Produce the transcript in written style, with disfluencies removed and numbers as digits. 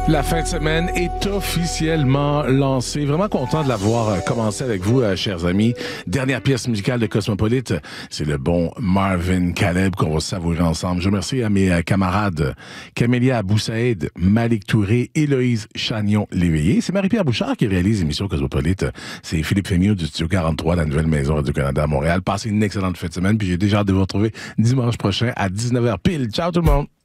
La fin de semaine est officiellement lancée. Vraiment content de l'avoir commencé avec vous, chers amis. Dernière pièce musicale de Cosmopolite, c'est le bon Marvin Caleb qu'on va savourer ensemble. Je remercie à mes camarades Camélia Aboussaïd, Malik Touré, Héloïse Chagnon-Léveillé. C'est Marie-Pierre Bouchard qui réalise l'émission Cosmopolite. C'est Philippe Fémiot du Studio 43 de la Nouvelle Maison Radio-Canada à Montréal. Passez une excellente fin de semaine, puis j'ai déjà hâte de vous retrouver dimanche prochain à 19h pile. Ciao tout le monde!